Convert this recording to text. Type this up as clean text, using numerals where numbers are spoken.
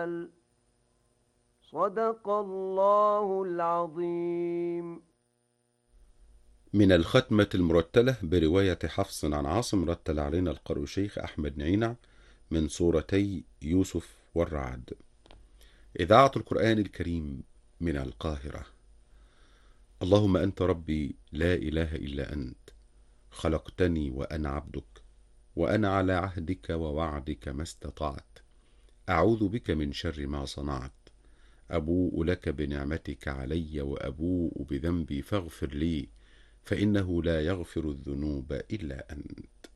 وجل. صدق الله العظيم. من الختمة المرتلة برواية حفص عن عاصم، رتل علينا القارئ شيخ أحمد نعينع من سورتي يوسف والرعد. إذاعة القرآن الكريم من القاهرة. اللهم أنت ربي لا إله إلا أنت، خلقتني وأنا عبدك، وأنا على عهدك ووعدك ما استطعت، أعوذ بك من شر ما صنعت، أبوء لك بنعمتك علي وأبوء بذنبي فاغفر لي، فإنه لا يغفر الذنوب إلا أنت.